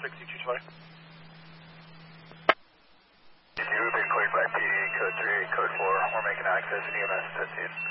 6220. You've been cleared by PD, code 3, code 4. We're making access, EMS 15.